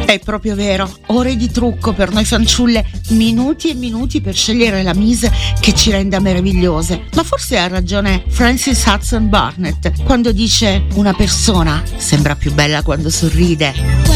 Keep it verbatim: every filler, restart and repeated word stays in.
È proprio vero, ore di trucco per noi fanciulle, minuti e minuti per scegliere la mise che ci renda meravigliose. Ma forse ha ragione Frances Hudson Burnett quando dice: una persona sembra più bella quando sorride.